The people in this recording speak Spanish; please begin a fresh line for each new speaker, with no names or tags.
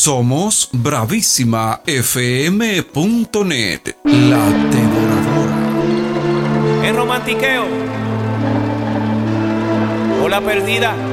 Somos bravísimafm.net, la devoradora.
El romantiqueo o la perdida.